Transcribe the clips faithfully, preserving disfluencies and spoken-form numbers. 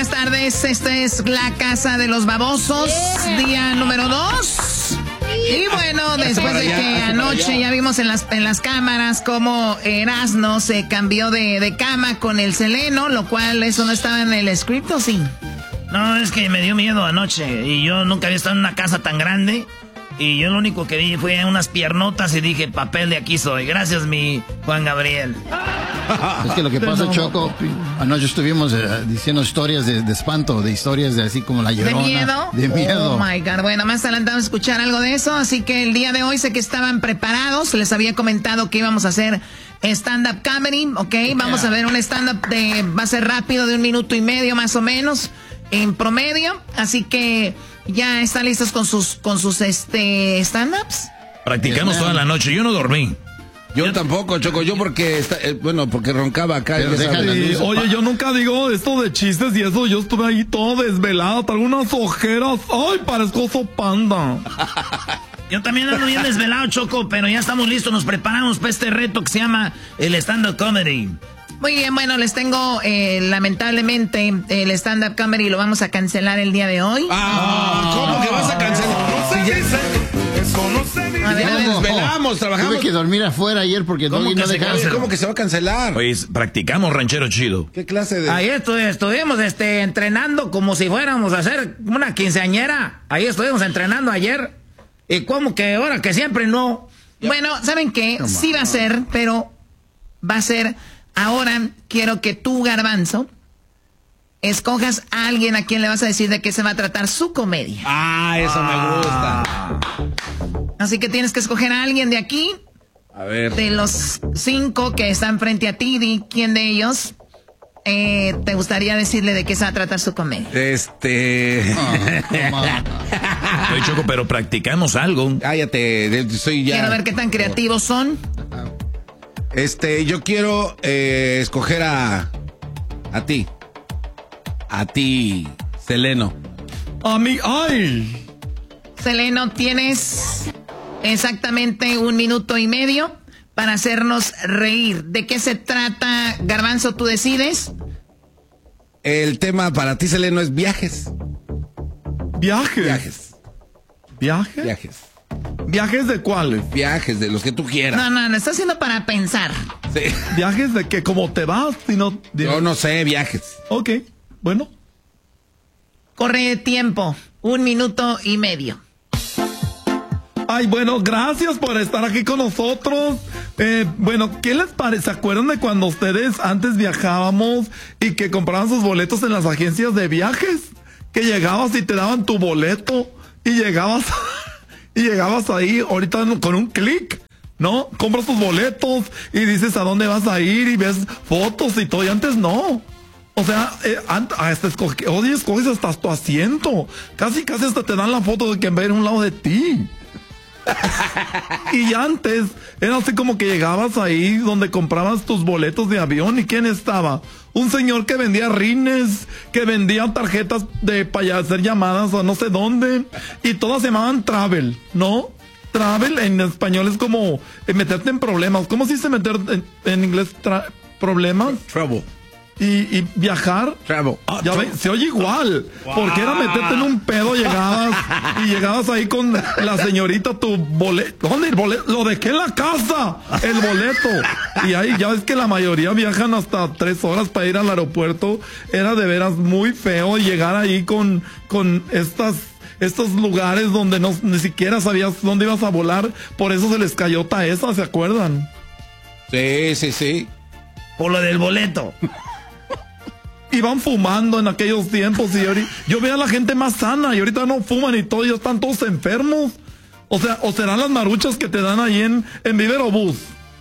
buenas tardes. Esta es la Casa de los Babosos, yeah. Día número dos. Y bueno, después de que anoche ya vimos en las, en las cámaras cómo Erasmo se cambió de, de cama con el Seleno, lo cual eso no estaba en el script, ¿o sí? No, es que me dio miedo anoche y yo nunca había estado en una casa tan grande. Y yo lo único que vi fue unas piernotas y dije, papel de aquí soy. Gracias, mi Juan Gabriel. Es que lo que pasa, Choco, anoche estuvimos eh, diciendo historias de, de espanto, de historias de así como la Llorona. ¿De miedo? De miedo. Oh, my God. Bueno, más adelante vamos a escuchar algo de eso. Así que el día de hoy sé que estaban preparados. Les había comentado que íbamos a hacer stand-up comedy, ¿ok? Vamos a ver un stand-up de, va a ser rápido, de un minuto y medio más o menos, en promedio. Así que... ¿ya están listos con sus con sus este stand-ups? Practicamos toda la noche, yo no dormí. Yo, yo tampoco, Choco, yo porque, está, eh, bueno, porque roncaba acá. Y sí, oye, yo nunca digo esto de chistes y eso, yo estuve ahí todo desvelado, traigo unas ojeras, ay, parezco oso panda. Yo también ando bien desvelado, Choco, pero ya estamos listos, nos preparamos para este reto que se llama el stand-up comedy. Muy bien, bueno, les tengo, eh, lamentablemente, el stand-up comedy lo vamos a cancelar el día de hoy. Ah, ¿cómo que vas a cancelar? No se dice, eso no se dice. A ver, ya nos desvelamos, trabajamos. Tuve que dormir afuera ayer porque no, no dejaron. ¿Cómo que se va a cancelar? Oye, practicamos ranchero chido. ¿Qué clase de...? Ahí estu estuvimos este, entrenando como si fuéramos a hacer una quinceañera. Ahí estuvimos entrenando ayer. Y como que ahora que siempre no. Bueno, ¿saben qué? No, sí va a ser, pero va a ser... Ahora quiero que tú, Garbanzo, escojas a alguien a quien le vas a decir de qué se va a tratar su comedia. Ah, eso ah. me gusta. Así que tienes que escoger a alguien de aquí. A ver. De los cinco que están frente a ti, di quién de ellos eh, te gustaría decirle de qué se va a tratar su comedia. Este... Oh, Oye, Choco, pero practicamos algo. Cállate, soy ya... Quiero ver qué tan creativos son. Este, yo quiero eh, escoger a... A ti. A ti, Seleno. A mí, ¡ay! Seleno, tienes exactamente un minuto y medio para hacernos reír. ¿De qué se trata, Garbanzo, tú decides? El tema para ti, Seleno, es viajes. ¿Viajes? Viajes. ¿Viajes? Viajes. ¿Viajes de cuáles? Viajes, de los que tú quieras. No, no, no, está haciendo para pensar. Sí. ¿Viajes de que cómo te vas? Si no, Yo no sé, viajes. Ok, bueno. Corre tiempo, un minuto y medio. Ay, bueno, gracias por estar aquí con nosotros. Eh, bueno, ¿qué les parece? ¿Se acuerdan de cuando ustedes antes viajábamos y que compraban sus boletos en las agencias de viajes? Que llegabas y te daban tu boleto y llegabas... Y llegabas ahí, ahorita con un clic, ¿no? Compras tus boletos y dices a dónde vas a ir y ves fotos y todo. Y antes no. O sea, eh, antes, hasta escoge, oye, escoges hasta tu asiento. Casi, casi hasta te dan la foto de quien va a ir a un lado de ti. Y antes era así como que llegabas ahí donde comprabas tus boletos de avión. ¿Y quién estaba? Un señor que vendía rines, que vendía tarjetas de para hacer llamadas a no sé dónde. Y todas se llamaban travel, ¿no? Travel en español es como eh, meterte en problemas. ¿Cómo se dice meter en, en inglés problemas? Trouble. Y, y viajar, Travel. ya ves, se oye igual, wow. Porque era meterte en un pedo, llegabas y llegabas ahí con la señorita, tu boleto, ¿dónde el boleto? Lo dejé en la casa, el boleto, y ahí ya ves que la mayoría viajan hasta tres horas para ir al aeropuerto, era de veras muy feo llegar ahí con, con estas, estos lugares donde no, ni siquiera sabías dónde ibas a volar, por eso se les cayó esa, ¿se acuerdan? Sí, sí, sí. Por lo del boleto. Iban fumando en aquellos tiempos y ahorita, yo veía a la gente más sana y ahorita no fuman y todo, ya están todos enfermos. O sea, o serán las maruchas que te dan ahí en, en Viverobús.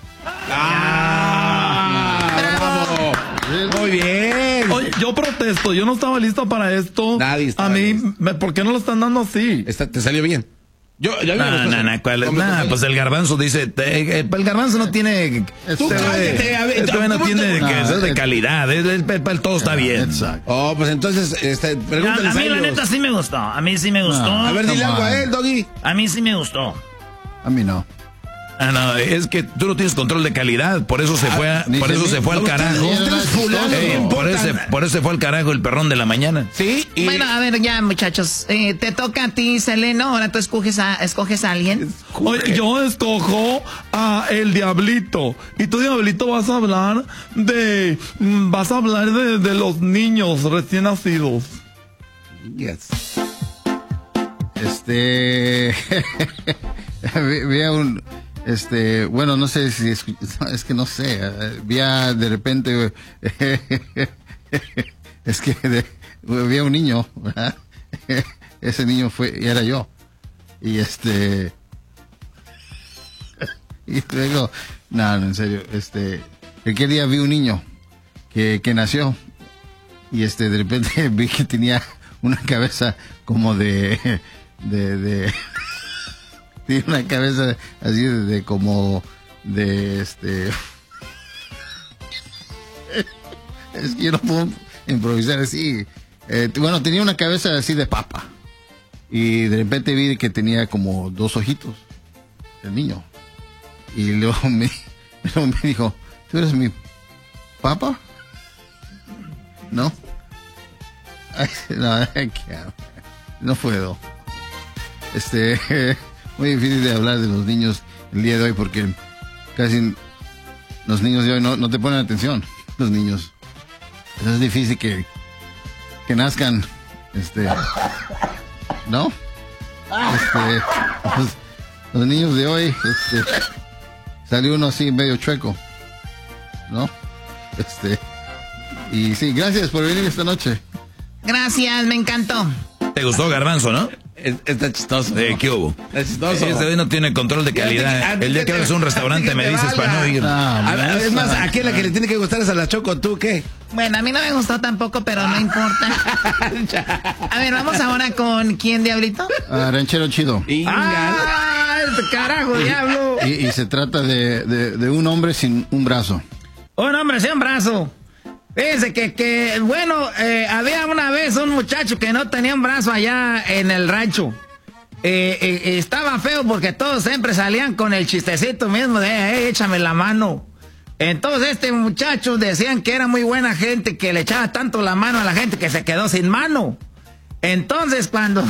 ¡Ah! ¡Bravo! Muy bien. Oye, yo protesto, yo no estaba lista para esto. Nadie está. A mí, me, ¿por qué no lo están dando así? Está, ¿te salió bien? Yo, yo no, no, no, no, ¿cuál es? Nah, pues el Garbanzo dice, te, el Garbanzo no tiene, tú cállate, a ver, este no tiene te... que ser de calidad, el, el, el, el, todo está bien. Exacto. Oh, pues entonces, este, pregúntale a, a mí la neta sí me gustó, a mí sí me gustó. No, a ver, dile algo a él, Doggy. A mí sí me gustó. A mí no. Ah, no, es que tú no tienes control de calidad, por eso se fue, a, por eso se fue al carajo. Ey, por, ese, por eso se fue al carajo el perrón de la mañana. Sí. Y... Bueno, a ver, ya, muchachos, eh, te toca a ti, Seleno. Ahora tú escoges a, escoges a alguien. Oye, yo escojo a el Diablito. Y tú, Diablito, vas a hablar de, vas a hablar de, de los niños recién nacidos. Yes. Este, vi, vi a un, este, bueno, no sé si es, es que no sé, vi a, de repente, es que de, vi a un niño, ¿verdad? Ese niño fue, y era yo, y este, y luego, no, no, en serio, este, aquel día vi un niño que, que nació, y este, de repente vi que tenía una cabeza como de, de, de, tiene una cabeza así de, de como, de este, es que yo no puedo improvisar así, eh, bueno, tenía una cabeza así de papa, y de repente vi que tenía como dos ojitos, el niño, y luego me, luego me dijo, ¿tú eres mi papa? ¿No? Ay, no, no puedo. Este, muy difícil de hablar de los niños el día de hoy porque casi los niños de hoy no, no te ponen atención, los niños. Es difícil que, que nazcan, este, ¿no? Este, los, los niños de hoy, este, salió uno así medio chueco, ¿no? Este, y sí, gracias por venir esta noche. Gracias, me encantó. ¿Te gustó, Garbanzo, no? Está chistoso. Eh, ¿Qué hubo? Está chistoso. Este hoy no tiene control de calidad. El día que hagas un restaurante me dices para no ir. A ver, es más, aquí la que le tiene que gustar es a la Choco, ¿tú qué? Bueno, a mí no me gustó tampoco, pero no importa. A ver, vamos ahora con ¿quién, Diablito? Uh, ranchero Chido. ¡Ah! ¡Este carajo, diablo! Y, y se trata de, de, de un hombre sin un brazo. Un hombre sin un brazo. Fíjense que, que bueno, eh, había una vez un muchacho que no tenía un brazo allá en el rancho. Eh, eh, estaba feo porque todos siempre salían con el chistecito mismo de, eh, échame la mano. Entonces este muchacho decían que era muy buena gente, que le echaba tanto la mano a la gente que se quedó sin mano. Entonces cuando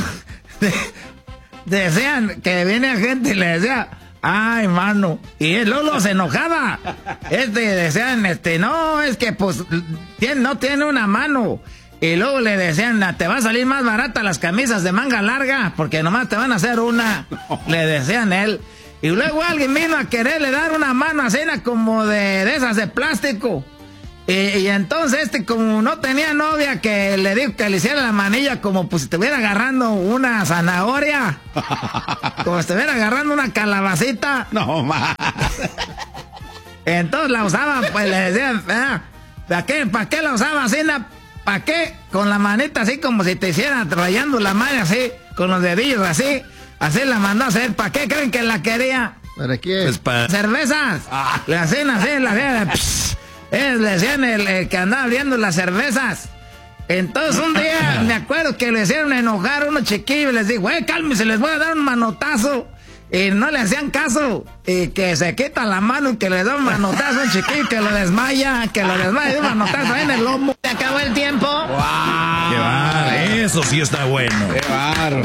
decían que viene gente, le decía, ay, mano. Y él Lolo se enojaba. Este, decían, este, no, es que pues tiene, no tiene una mano. Y luego le decían, te va a salir más barata las camisas de manga larga, porque nomás te van a hacer una. Le decían él. Y luego alguien vino a quererle dar una mano así como de, de esas de plástico. Y, y entonces este, como no tenía novia, que le dijo que le hiciera la manilla como pues si estuviera agarrando una zanahoria. Como si estuviera agarrando una calabacita. No más. Entonces la usaba, pues le decían, ah, ¿para qué? ¿Para qué la usaba así? ¿Para qué? Con la manita así como si te hiciera rayando la mano así, con los dedillos así. Así la mandó a hacer. ¿Para qué creen que la quería? ¿Para qué? Pues para... Cervezas. Ah. Le hacían así, le hacían... Pss, eh, le decían el, el que andaba abriendo las cervezas. Entonces un día me acuerdo que le hicieron enojar a unos chiquillos y les dijo, eh, cálmense, les voy a dar un manotazo. Y no le hacían caso. Y que se quita la mano y que le da un manotazo a un chiquillo que lo desmaya, que lo desmaya, un manotazo ahí en el lomo. Se acabó el tiempo. ¡Wow! ¡Qué barro! Eso sí está bueno. ¡Qué barro!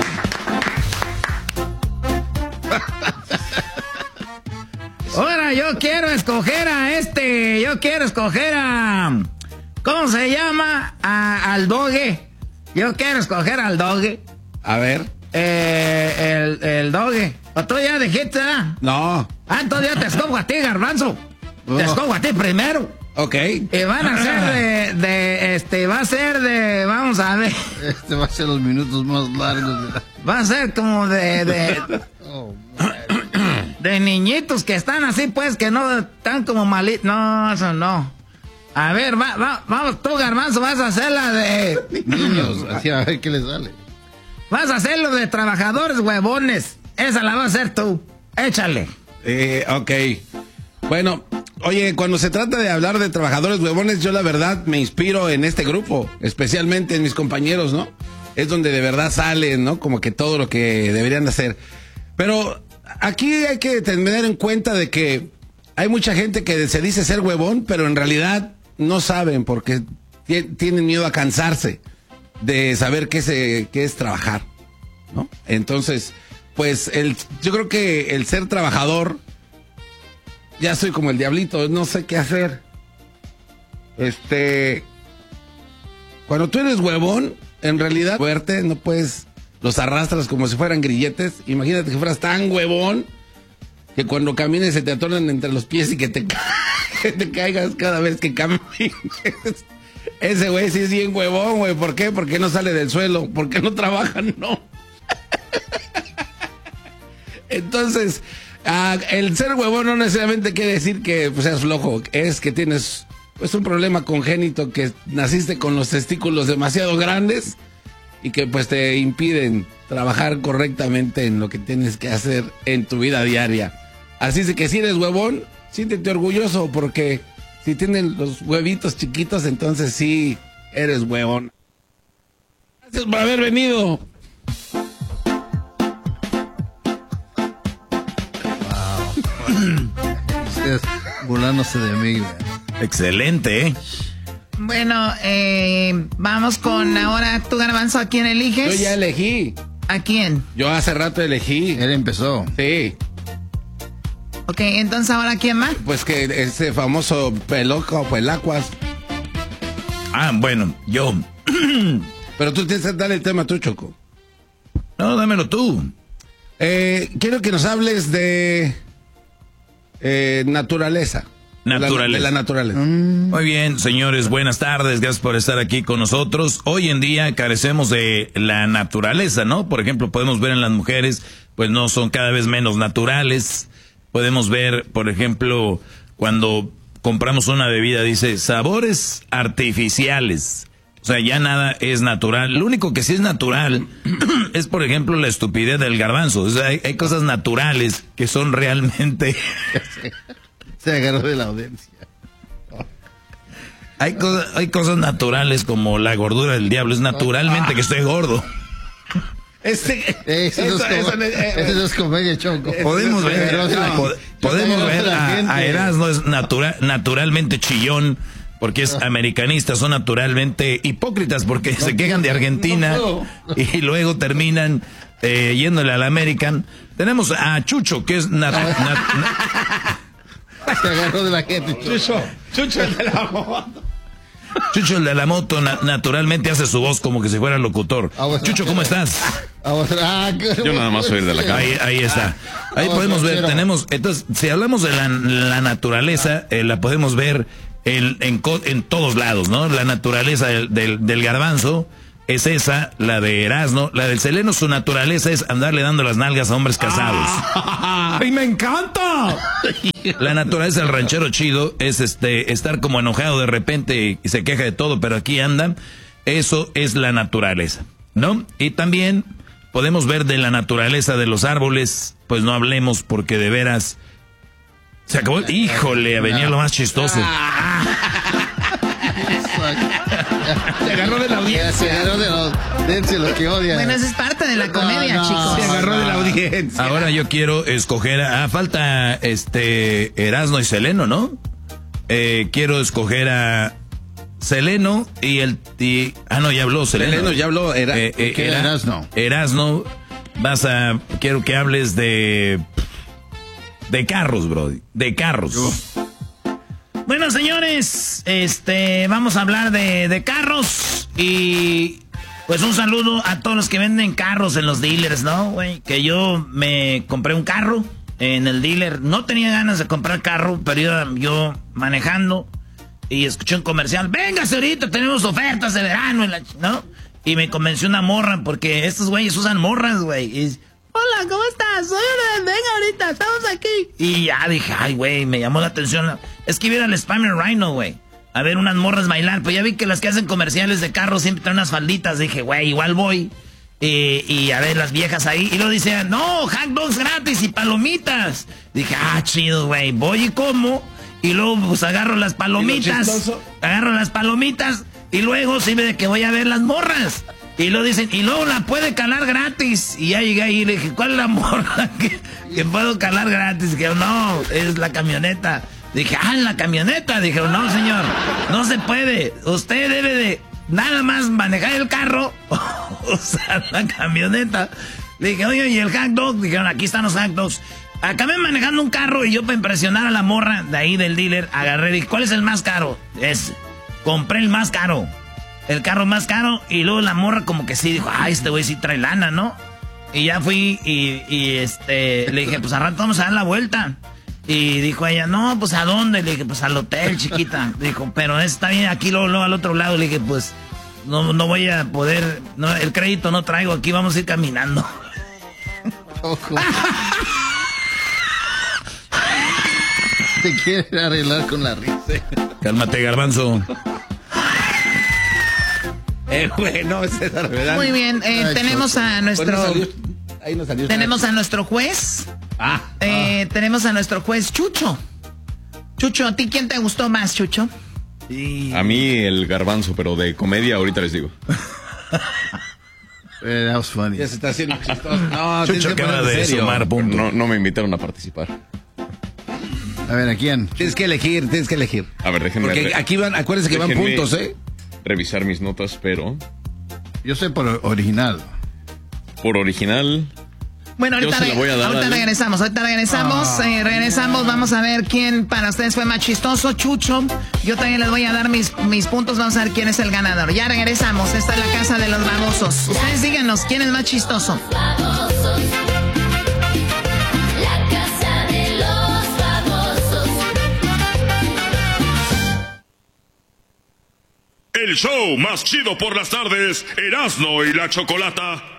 Ahora yo quiero escoger a este, yo quiero escoger a, ¿cómo se llama? A, al Doge. Yo quiero escoger al Doge. A ver. Eh, el, el Doge. ¿O tú ya dijiste, ¿verdad? No. Ah, entonces ya te escojo a ti, Garbanzo. Te escojo a ti primero. Ok. Y van a ser de, de, este, va a ser de, vamos a ver. Este va a ser los minutos más largos de la... Va a ser como de, de, Oh, de niñitos que están así, pues, que no están como malitos. No, eso no. A ver, va, va, vamos, tú, Garbanzo, vas a hacer la de... niños, así a ver qué les sale. Vas a hacer lo de trabajadores huevones. Esa la vas a hacer tú. Échale. Eh, ok. Bueno, oye, cuando se trata de hablar de trabajadores huevones, yo la verdad me inspiro en este grupo, especialmente en mis compañeros, ¿no? Es donde de verdad sale, ¿no? Como que todo lo que deberían de hacer. Pero aquí hay que tener en cuenta de que hay mucha gente que se dice ser huevón, pero en realidad no saben porque tienen miedo a cansarse de saber qué, se, qué es trabajar, ¿no? Entonces, pues el, yo creo que el ser trabajador, ya soy como el diablito, no sé qué hacer. Este, cuando tú eres huevón, en realidad fuerte, no puedes, los arrastras como si fueran grilletes. Imagínate que fueras tan huevón que cuando camines se te atoran entre los pies y que te, ca que te caigas cada vez que camines. Ese güey sí es bien huevón, güey. ¿Por qué? Porque no sale del suelo. ¿Por qué no trabaja? No. Entonces, uh, el ser huevón no necesariamente quiere decir que pues, seas flojo. Es que tienes pues, un problema congénito, que naciste con los testículos demasiado grandes y que pues te impiden trabajar correctamente en lo que tienes que hacer en tu vida diaria. Así es que si eres huevón, siéntete orgulloso porque si tienen los huevitos chiquitos, entonces sí eres huevón. Gracias por haber venido. Ustedes burlándose de mí. Excelente, ¿eh? Bueno, eh, vamos con ahora tu Garbanzo. ¿A quién eliges? Yo ya elegí. ¿A quién? Yo hace rato elegí. Él empezó. Sí. Ok, entonces ahora ¿quién más? Pues que ese famoso peloco, pelacuas. Ah, bueno, yo. Pero tú tienes que dar el tema tú, Choco. No, dámelo tú. Eh, quiero que nos hables de eh, naturaleza. Naturaleza. De la, de la naturaleza. Mm. Muy bien, señores, buenas tardes. Gracias por estar aquí con nosotros. Hoy en día carecemos de la naturaleza, ¿no? Por ejemplo, podemos ver en las mujeres, pues no son cada vez menos naturales. Podemos ver, por ejemplo, cuando compramos una bebida, dice sabores artificiales. O sea, ya nada es natural. Lo único que sí es natural es, por ejemplo, la estupidez del garbanzo. O sea, hay, hay cosas naturales que son realmente... Se agarró de la audiencia. Hay, co hay cosas naturales como la gordura del diablo. Es naturalmente que estoy gordo. Este, eso, eso, eso, eso, eh, eso es comedia, Choco. Podemos ver, no, pod podemos ver a, a Erasmo es natura naturalmente chillón porque es americanista, son naturalmente hipócritas porque no, se quejan de Argentina no, no. y luego terminan eh, yéndole al American. Tenemos a Chucho, que es nat nat nat se agarró de la gente, Chucho. Chucho el de la moto. Chucho el de la moto na naturalmente hace su voz como que si fuera locutor. Chucho, ¿cómo estás? Yo nada más soy de la casa. Ahí, ahí está. Ahí podemos ver, tenemos, entonces, si hablamos de la, la naturaleza, eh, la podemos ver en, en, en todos lados, ¿no? La naturaleza del, del, del garbanzo es esa, la de Erasmo, la del Seleno, su naturaleza es andarle dando las nalgas a hombres casados. ¡Ay, me encanta! La naturaleza del ranchero chido es este estar como enojado de repente y se queja de todo, pero aquí anda. Eso es la naturaleza, ¿no? Y también podemos ver de la naturaleza de los árboles, pues no hablemos porque de veras se acabó. Híjole, venía lo más chistoso. Se agarró de la audiencia. Se agarró de la audiencia, lo que odia. Bueno, eso es parte de la comedia, no, no, chicos. Se agarró no. de la audiencia. Ahora yo quiero escoger. Ah, falta este Erasmo y Seleno, ¿no? Eh, quiero escoger a Seleno y el. Y, ah, no, ya habló Seleno. Seleno ya habló. Era, eh, eh, era, Erasmo. Erasmo. Vas a. Quiero que hables de. De carros, bro. De carros. Uh. Bueno, señores, este, vamos a hablar de, de carros y pues un saludo a todos los que venden carros en los dealers, ¿no, güey? Que yo me compré un carro en el dealer, no tenía ganas de comprar carro, pero iba yo manejando y escuché un comercial, véngase ahorita, tenemos ofertas de verano, ¿no? Y me convenció una morra porque estos güeyes usan morras, güey, y hola, ¿cómo estás? Soy una... Venga ahorita, estamos aquí. Y ya dije, ay, güey, me llamó la atención. Es que iba al Spammer Rhino, güey. A ver unas morras bailar. Pues ya vi que las que hacen comerciales de carros siempre traen unas falditas. Dije, güey, igual voy. Y, y a ver las viejas ahí. Y luego dice, no, hot dogs gratis y palomitas. Dije, ah, chido, güey. Voy y como. Y luego pues agarro las palomitas. Agarro las palomitas. Y luego sí ve que voy a ver las morras. Y luego dicen, y luego la puede calar gratis. Y ya llegué ahí y le dije, ¿cuál es la morra que, que puedo calar gratis? Y dije, no, es la camioneta. Dije, ah, la camioneta. Dije, no, señor, no se puede. Usted debe de nada más manejar el carro o usar la camioneta. Le dije, oye, ¿y el hot dog? Dijeron, aquí están los hot dogs. Acabé manejando un carro y yo para impresionar a la morra de ahí del dealer, agarré y dije, ¿cuál es el más caro? Es, compré el más caro. El carro más caro, y luego la morra como que sí dijo, ay, este güey sí trae lana, ¿no? Y ya fui y, y este le dije, pues al rato vamos a dar la vuelta. Y dijo ella, no, pues ¿a dónde? Le dije, pues al hotel, chiquita. Dijo, pero está bien aquí, luego, luego al otro lado. Le dije, pues no, no voy a poder, no, el crédito no traigo, aquí vamos a ir caminando. Ojo. Te quiere arreglar con la risa. Cálmate, Garbanzo. Eh, bueno, César, ¿verdad? Muy bien, eh, Ay, tenemos choco. a nuestro... Salió, ahí nos salió. Tenemos a nuestro juez. Ah. Eh, tenemos a nuestro juez Chucho. Chucho, ¿a ti quién te gustó más, Chucho? Y... A mí el Garbanzo, pero de comedia ahorita les digo. Eh, that was funny. Ya se está haciendo chistoso. No, Chucho acaba de sumar puntos. No, no me invitaron a participar. A ver, ¿a quién? Tienes que elegir, tienes que elegir. A ver, déjenme... Porque re- aquí van, acuérdense que van déjenme puntos, ¿eh? revisar mis notas, pero Yo sé por original. por original... Bueno, Yo ahorita, se la voy a dar, ahorita dale. regresamos, ahorita regresamos, eh, regresamos, vamos a ver quién para ustedes fue más chistoso, Chucho. Yo también les voy a dar mis, mis puntos, vamos a ver quién es el ganador. Ya regresamos, esta es la casa de los babosos. Ustedes díganos, ¿quién es más chistoso? El show más chido por las tardes, Erasmo y la Chocolata.